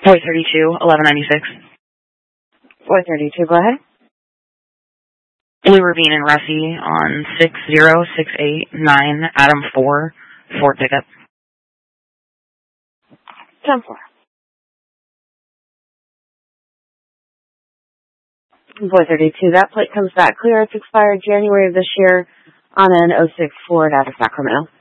Flight 32, 1196. Flight 32, go ahead. Blue Ravine and Russie on 60689, Adam 4, Ford pickup. 10-4. Flight 32, that flight comes back clear. It's expired January of this year on an 06 Ford out of Sacramento.